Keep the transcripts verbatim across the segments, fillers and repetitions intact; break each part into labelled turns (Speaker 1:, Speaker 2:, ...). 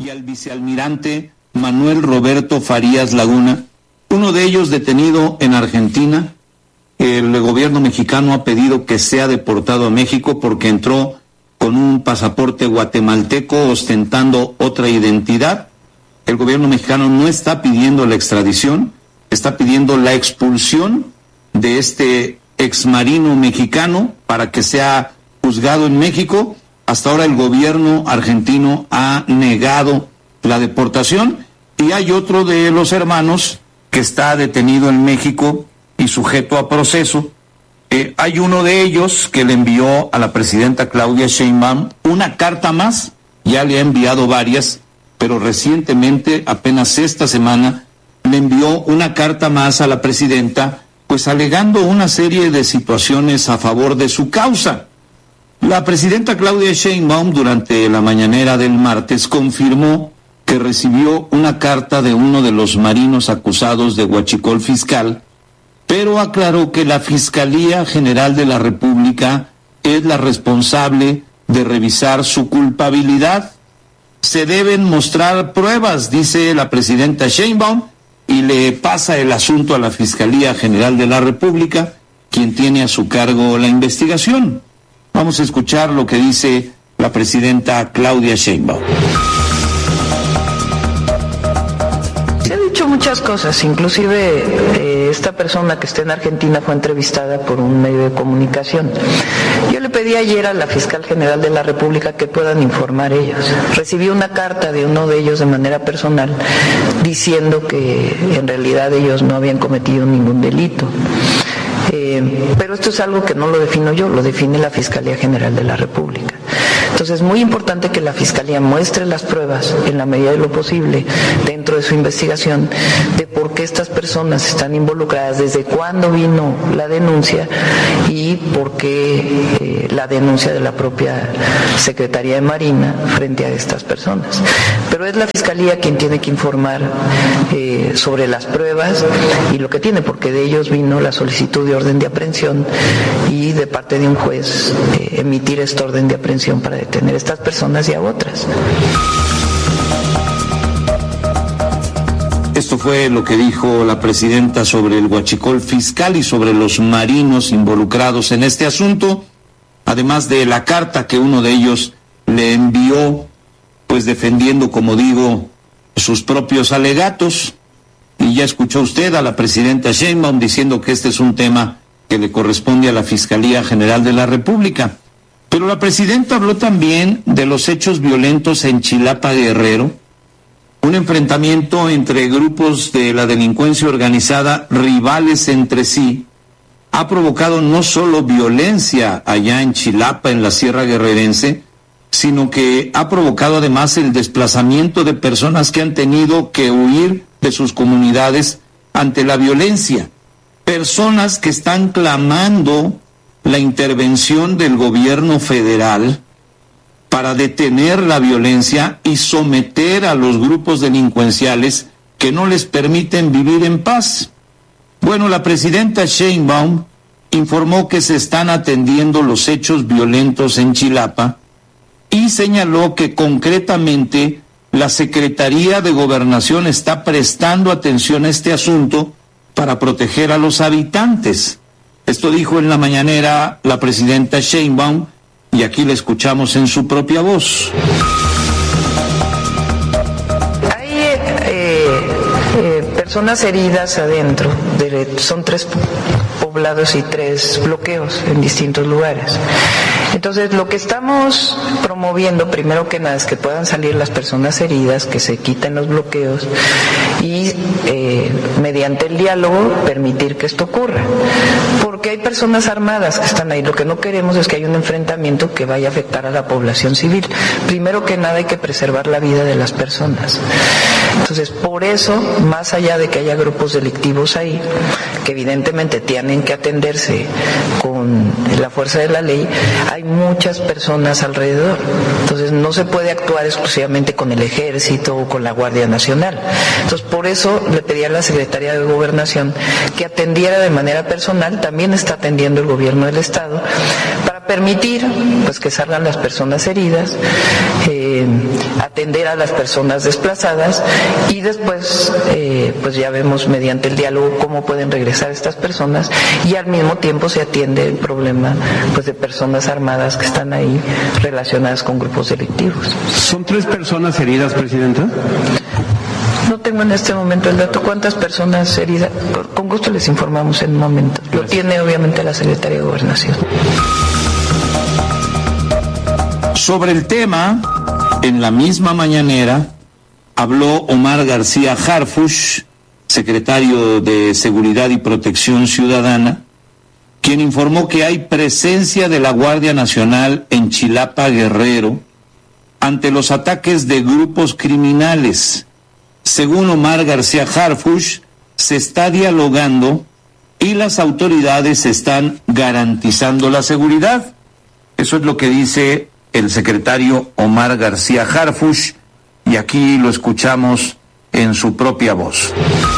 Speaker 1: y al vicealmirante Manuel Roberto Farías Laguna, uno de ellos detenido en Argentina. El gobierno mexicano ha pedido que sea deportado a México porque entró con un pasaporte guatemalteco ostentando otra identidad. El gobierno mexicano no está pidiendo la extradición, está pidiendo la expulsión de este exmarino mexicano para que sea juzgado en México. Hasta ahora el gobierno argentino ha negado la deportación y hay otro de los hermanos que está detenido en México y sujeto a proceso. Eh, hay uno de ellos que le envió a la presidenta Claudia Sheinbaum una carta más, ya le ha enviado varias, pero recientemente, apenas esta semana, le envió una carta más a la presidenta, pues alegando una serie de situaciones a favor de su causa. La presidenta Claudia Sheinbaum, durante la mañanera del martes, confirmó que recibió una carta de uno de los marinos acusados de huachicol fiscal, pero aclaró que la Fiscalía General de la República es la responsable de revisar su culpabilidad. Se deben mostrar pruebas, dice la presidenta Sheinbaum, y le pasa el asunto a la Fiscalía General de la República, quien tiene a su cargo la investigación. Vamos a escuchar lo que dice la presidenta Claudia Sheinbaum.
Speaker 2: Se ha dicho muchas cosas, inclusive eh, esta persona que está en Argentina fue entrevistada por un medio de comunicación. Yo le pedí ayer a la Fiscal General de la República que puedan informar ellos. Recibí una carta de uno de ellos de manera personal diciendo que en realidad ellos no habían cometido ningún delito. Eh, pero esto es algo que no lo defino yo, lo define la Fiscalía General de la República. Entonces es muy importante que la Fiscalía muestre las pruebas en la medida de lo posible dentro de su investigación de por qué estas personas están involucradas, desde cuándo vino la denuncia y por qué eh, la denuncia de la propia Secretaría de Marina frente a estas personas. Pero es la Fiscalía quien tiene que informar eh, sobre las pruebas y lo que tiene, porque de ellos vino la solicitud de orden de aprehensión y de parte de un juez eh, emitir esta orden de aprehensión para detener a estas personas y a otras.
Speaker 1: Esto fue lo que dijo la presidenta sobre el huachicol fiscal y sobre los marinos involucrados en este asunto, además de la carta que uno de ellos le envió, pues defendiendo, como digo, sus propios alegatos. Y ya escuchó usted a la presidenta Sheinbaum diciendo que este es un tema que le corresponde a la Fiscalía General de la República. Pero la presidenta habló también de los hechos violentos en Chilapa, Guerrero, un enfrentamiento entre grupos de la delincuencia organizada rivales entre sí, ha provocado no solo violencia allá en Chilapa, en la Sierra Guerrerense, sino que ha provocado además el desplazamiento de personas que han tenido que huir de sus comunidades ante la violencia. Personas que están clamando la intervención del gobierno federal para detener la violencia y someter a los grupos delincuenciales que no les permiten vivir en paz. Bueno, la presidenta Sheinbaum informó que se están atendiendo los hechos violentos en Chilapa y señaló que concretamente la Secretaría de Gobernación está prestando atención a este asunto para proteger a los habitantes. Esto dijo en la mañanera la presidenta Sheinbaum y aquí la escuchamos en su propia voz.
Speaker 2: Hay eh, eh, personas heridas adentro, de, son tres poblados y tres bloqueos en distintos lugares. Entonces, lo que estamos promoviendo, primero que nada, es que puedan salir las personas heridas, que se quiten los bloqueos y, eh, mediante el diálogo, permitir que esto ocurra. Porque hay personas armadas que están ahí. Lo que no queremos es que haya un enfrentamiento que vaya a afectar a la población civil. Primero que nada, hay que preservar la vida de las personas. Entonces, por eso, más allá de que haya grupos delictivos ahí, que evidentemente tienen que atenderse con la fuerza de la ley, hay muchas personas alrededor. Entonces no se puede actuar exclusivamente con el ejército o con la Guardia Nacional. Entonces por eso le pedí a la Secretaría de Gobernación que atendiera de manera personal, también está atendiendo el gobierno del estado, para permitir pues que salgan las personas heridas, eh, atender a las personas desplazadas y después eh, pues ya vemos mediante el diálogo cómo pueden regresar estas personas y al mismo tiempo se atiende el problema pues de personas armadas que están ahí relacionadas con grupos delictivos.
Speaker 3: ¿Son tres personas heridas, Presidenta?
Speaker 2: No tengo en este momento el dato. ¿Cuántas personas heridas? Con gusto les informamos en un momento. Lo tiene obviamente la Secretaría de Gobernación.
Speaker 1: Sobre el tema, en la misma mañanera, habló Omar García Harfuch, secretario de Seguridad y Protección Ciudadana, quien informó que hay presencia de la Guardia Nacional en Chilapa, Guerrero, ante los ataques de grupos criminales. Según Omar García Harfuch, se está dialogando y las autoridades están garantizando la seguridad. Eso es lo que dice el secretario Omar García Harfuch, y aquí lo escuchamos en su propia voz.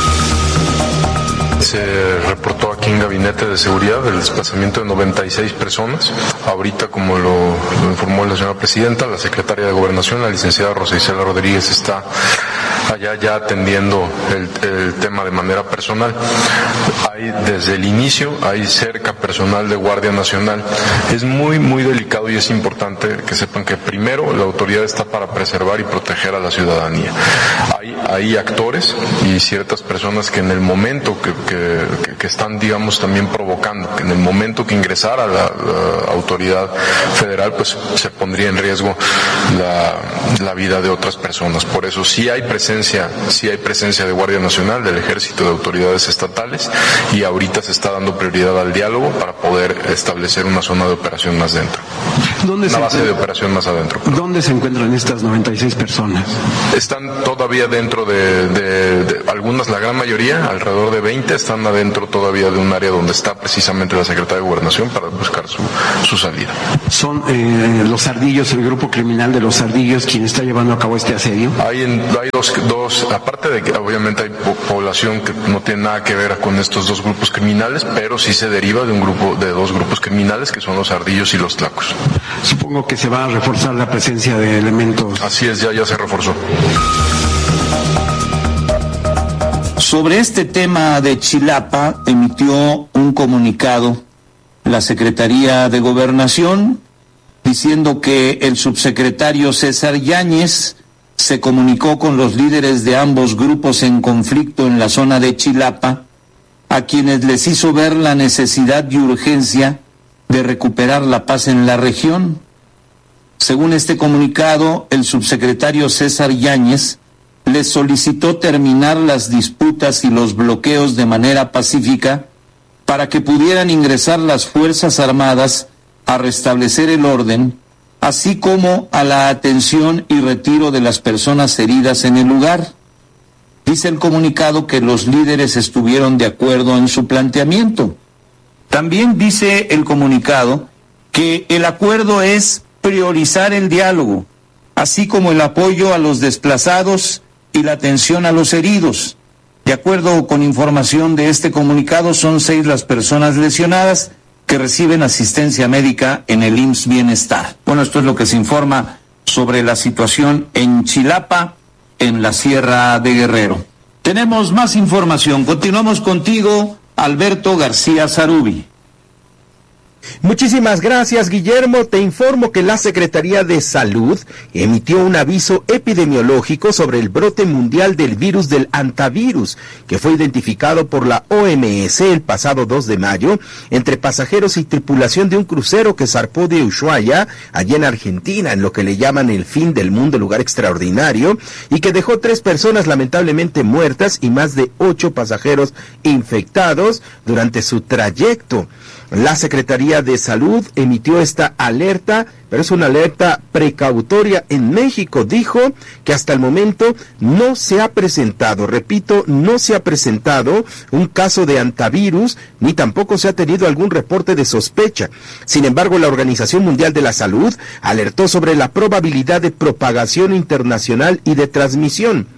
Speaker 4: Se reportó aquí en Gabinete de Seguridad el desplazamiento de noventa y seis personas. Ahorita, como lo, lo informó la señora Presidenta, la Secretaria de Gobernación, la licenciada Rosa Isela Rodríguez, está allá ya atendiendo el, el tema de manera personal. Hay, desde el inicio, hay cerca personal de Guardia Nacional. Es muy, muy delicado y es importante que sepan que primero la autoridad está para preservar y proteger a la ciudadanía. Hay, hay actores y ciertas personas que en el momento que Que, que, que están, digamos, también provocando que en el momento que ingresara la, la autoridad federal, pues se pondría en riesgo la, la vida de otras personas. Por eso sí hay presencia, sí hay presencia de Guardia Nacional, del Ejército, de autoridades estatales, y ahorita se está dando prioridad al diálogo para poder establecer una zona de operación más dentro.
Speaker 3: ¿Dónde
Speaker 4: una
Speaker 3: se
Speaker 4: base de operación más adentro. Perdón.
Speaker 3: ¿Dónde se encuentran estas noventa y seis personas?
Speaker 4: Están todavía dentro de, de, de algunas, la gran mayoría, alrededor de veinte, están adentro todavía de un área donde está precisamente la Secretaría de Gobernación para buscar su, su salida.
Speaker 3: ¿Son eh, los Ardillos, el grupo criminal de los Ardillos, quien está llevando a cabo este asedio?
Speaker 4: Hay, en, hay dos, dos, aparte de que obviamente hay po población que no tiene nada que ver con estos dos grupos criminales, pero sí se deriva de un grupo, de dos grupos criminales que son los Ardillos y los Tlacos.
Speaker 3: Supongo que se va a reforzar la presencia de elementos.
Speaker 4: Así es, ya, ya se reforzó.
Speaker 1: Sobre este tema de Chilapa, emitió un comunicado la Secretaría de Gobernación diciendo que el subsecretario César Yáñez se comunicó con los líderes de ambos grupos en conflicto en la zona de Chilapa, a quienes les hizo ver la necesidad y urgencia de recuperar la paz en la región. Según este comunicado, el subsecretario César Yáñez les solicitó terminar las disputas y los bloqueos de manera pacífica para que pudieran ingresar las Fuerzas Armadas a restablecer el orden, así como a la atención y retiro de las personas heridas en el lugar. Dice el comunicado que los líderes estuvieron de acuerdo en su planteamiento. También dice el comunicado que el acuerdo es priorizar el diálogo, así como el apoyo a los desplazados y la atención a los heridos. De acuerdo con información de este comunicado, son seis las personas lesionadas que reciben asistencia médica en el I M S S Bienestar. Bueno, esto es lo que se informa sobre la situación en Chilapa, en la Sierra de Guerrero. Tenemos más información. Continuamos contigo, Alberto García Zarubi.
Speaker 5: Muchísimas gracias, Guillermo. Te informo que la Secretaría de Salud emitió un aviso epidemiológico sobre el brote mundial del virus del hantavirus, que fue identificado por la O M S el pasado dos de mayo entre pasajeros y tripulación de un crucero que zarpó de Ushuaia, allí en Argentina, en lo que le llaman el fin del mundo, lugar extraordinario, y que dejó tres personas lamentablemente muertas y más de ocho pasajeros infectados durante su trayecto. La Secretaría de Salud emitió esta alerta, pero es una alerta precautoria en México. Dijo que hasta el momento no se ha presentado, repito, no se ha presentado un caso de hantavirus, ni tampoco se ha tenido algún reporte de sospecha. Sin embargo, la Organización Mundial de la Salud alertó sobre la probabilidad de propagación internacional y de transmisión.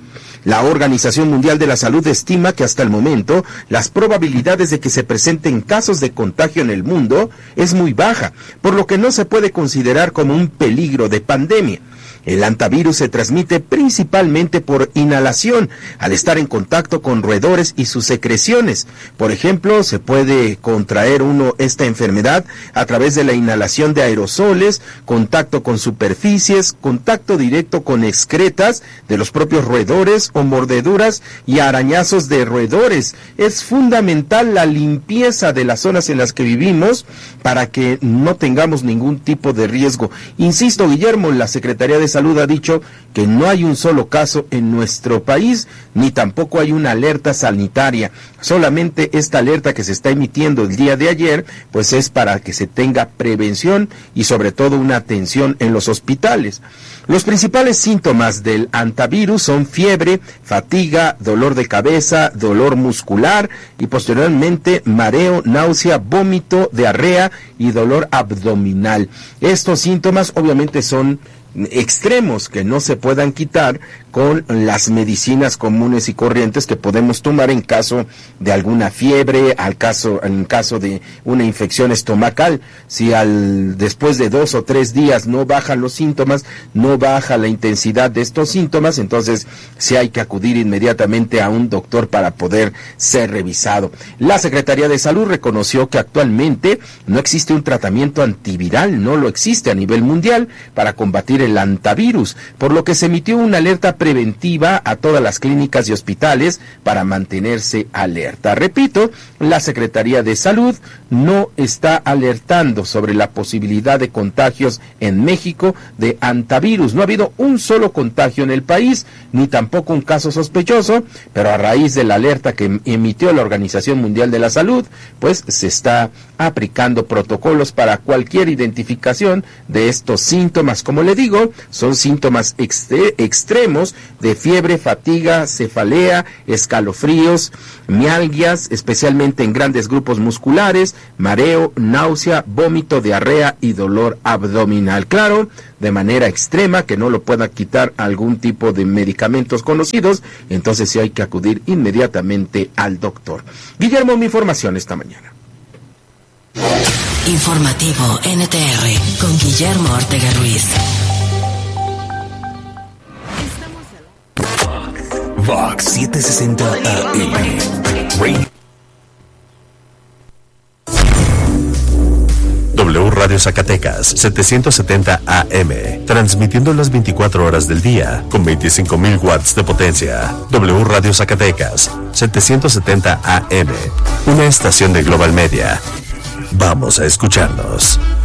Speaker 5: La Organización Mundial de la Salud estima que hasta el momento las probabilidades de que se presenten casos de contagio en el mundo es muy baja, por lo que no se puede considerar como un peligro de pandemia. El hantavirus se transmite principalmente por inhalación, al estar en contacto con roedores y sus secreciones. Por ejemplo, se puede contraer uno esta enfermedad a través de la inhalación de aerosoles, contacto con superficies, contacto directo con excretas de los propios roedores o mordeduras y arañazos de roedores. Es fundamental la limpieza de las zonas en las que vivimos para que no tengamos ningún tipo de riesgo. Insisto, Guillermo, la Secretaría de Salud ha dicho que no hay un solo caso en nuestro país, ni tampoco hay una alerta sanitaria. Solamente esta alerta que se está emitiendo el día de ayer, pues es para que se tenga prevención y sobre todo una atención en los hospitales. Los principales síntomas del hantavirus son fiebre, fatiga, dolor de cabeza, dolor muscular y posteriormente mareo, náusea, vómito, diarrea y dolor abdominal. Estos síntomas obviamente son extremos que no se puedan quitar con las medicinas comunes y corrientes que podemos tomar en caso de alguna fiebre, al caso, en caso de una infección estomacal. Si al después de dos o tres días no bajan los síntomas, no baja la intensidad de estos síntomas, entonces sí hay que acudir inmediatamente a un doctor para poder ser revisado. La Secretaría de Salud reconoció que actualmente no existe un tratamiento antiviral, no lo existe a nivel mundial para combatir el hantavirus, por lo que se emitió una alerta preventiva a todas las clínicas y hospitales para mantenerse alerta. Repito, la Secretaría de Salud no está alertando sobre la posibilidad de contagios en México de hantavirus. No ha habido un solo contagio en el país, ni tampoco un caso sospechoso, pero a raíz de la alerta que emitió la Organización Mundial de la Salud, pues se está aplicando protocolos para cualquier identificación de estos síntomas. Como le digo, son síntomas extre- extremos de fiebre, fatiga, cefalea, escalofríos, mialgias, especialmente en grandes grupos musculares, mareo, náusea, vómito, diarrea y dolor abdominal. Claro, de manera extrema, que no lo pueda quitar algún tipo de medicamentos conocidos, entonces sí hay que acudir inmediatamente al doctor. Guillermo, mi información esta mañana.
Speaker 6: Informativo N T R con Guillermo Ortega Ruiz.
Speaker 7: Vox setecientos sesenta A M. Radio. W Radio Zacatecas setecientos setenta A M, transmitiendo las veinticuatro horas del día con veinticinco mil watts de potencia. W Radio Zacatecas setecientos setenta A M, una estación de Global Media. Vamos a escucharnos.